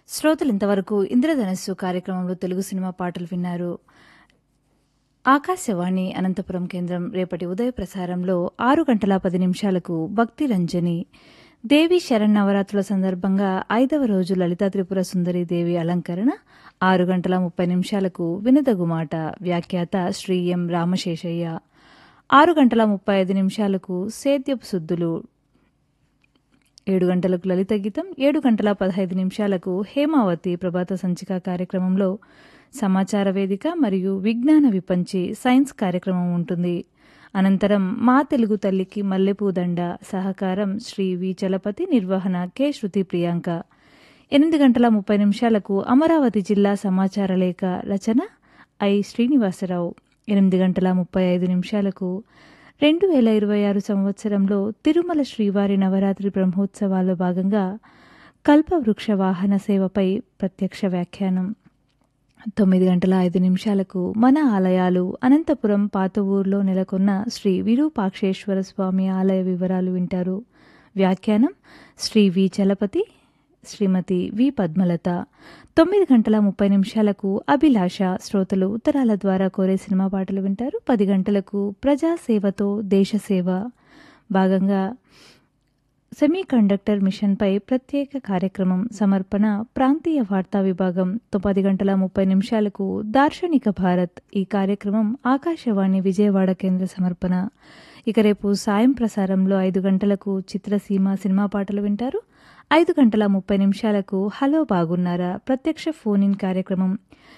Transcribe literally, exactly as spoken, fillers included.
శ్రోతలు ఇంతవరకు ఇంద్రధనస్సు కార్యక్రమంలో తెలుగు సినిమా పాటలు విన్నారు. ఆకాశవాణి అనంతపురం కేంద్రం రేపటి ఉదయ ప్రసారంలో ఆరు గంటల పది నిమిషాలకు భక్తి రంజని దేవి శరన్నవరాత్రుల సందర్భంగా ఐదవ రోజు లలితా త్రిపుర సుందరి దేవి అలంకరణ, ఆరు గంటల ముప్పై నిమిషాలకు వినదగుమాట వ్యాఖ్యాత శ్రీ ఎం రామశేషయ్య, ఆరు గంటల ముప్పై ఐదు నిమిషాలకు సేద్యపు సుద్దులు, ఏడు గంటలకు లలిత గీతం, ఏడు గంటల పదహైదు నిమిషాలకు హేమావతి ప్రభాత సంచిక కార్యక్రమంలో సమాచార వేదిక మరియు విజ్ఞాన విపంచి సైన్స్ కార్యక్రమం ఉంటుంది. అనంతరం మా తెలుగు తల్లికి మల్లెపూదండ సహకారం శ్రీ వి చలపతి, నిర్వహణ కె శృతి ప్రియాంక. ఎనిమిది గంటల ముప్పై నిమిషాలకు అమరావతి జిల్లా సమాచార లేఖ రచన ఐ శ్రీనివాసరావు. ఎనిమిది గంటల ముప్పై ఐదు నిమిషాలకు రెండు వేల ఇరవై ఆరు సంవత్సరంలో తిరుమల శ్రీవారి నవరాత్రి బ్రహ్మోత్సవాల్లో భాగంగా కల్పవృక్ష వాహన సేవపై ప్రత్యక్ష వ్యాఖ్యానం. తొమ్మిది గంటల ఐదు నిమిషాలకు మన ఆలయాలు అనంతపురం పాత ఊర్లో నెలకొన్న శ్రీ విరూపాక్షేశ్వర స్వామి ఆలయ వివరాలు వింటారు. వ్యాఖ్యానం శ్రీ వి చలపతి, శ్రీమతి వి పద్మలత. తొమ్మిది గంటల ముప్పై నిమిషాలకు అభిలాష శ్రోతలు ఉత్తరాల ద్వారా కోరే సినిమా పాటలు వింటారు. పది గంటలకు ప్రజాసేవతో దేశసేవ భాగంగా సెమీ కండక్టర్ మిషన్పై ప్రత్యేక కార్యక్రమం సమర్పణ ప్రాంతీయ వార్తా విభాగం. పది గంటల ముప్పై నిమిషాలకు దార్శనిక భారత్ ఈ కార్యక్రమం ఆకాశవాణి విజయవాడ కేంద్ర సమర్పణ. ఇక రేపు సాయం ప్రసారంలో ఐదు గంటలకు చిత్రసీమ సినిమా పాటలు వింటారు. ఐదు గంటల ముప్పై నిమిషాలకు హలో బాగున్నారా ప్రత్యక్ష ఫోన్ ఇన్ కార్యక్రమం